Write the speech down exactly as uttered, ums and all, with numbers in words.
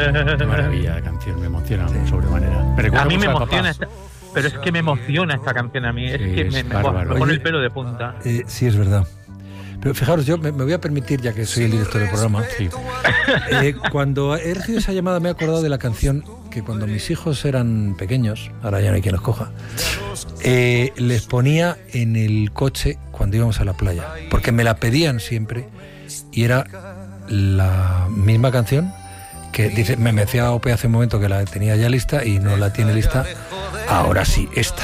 Qué maravilla de canción, me emociona sí. sobremanera. Me a mí me emociona esta, pero es que me emociona esta canción a mí, es sí, que me, me, me pone el pelo de punta. Eh, sí, es verdad. Pero fijaros, yo me, me voy a permitir, ya que soy el director del programa, sí. eh, cuando he recibido esa llamada me he acordado de la canción que cuando mis hijos eran pequeños, ahora ya no hay quien los coja, eh, les ponía en el coche cuando íbamos a la playa, porque me la pedían siempre y era la misma canción que dice, me decía Ope hace un momento que la tenía ya lista y no la tiene lista, ahora sí, esta.